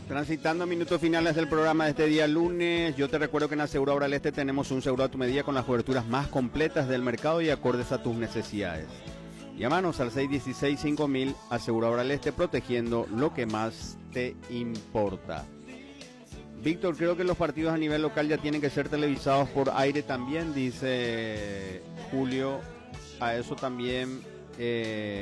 Transitando minutos finales del programa de este día lunes, yo te recuerdo que en Aseguradora del Este tenemos un seguro a tu medida con las coberturas más completas del mercado y acordes a tus necesidades. Llámanos al 616-5000, Aseguradora del Este, protegiendo lo que más te importa. Víctor, creo que los partidos a nivel local ya tienen que ser televisados por aire también, dice Julio. A eso también...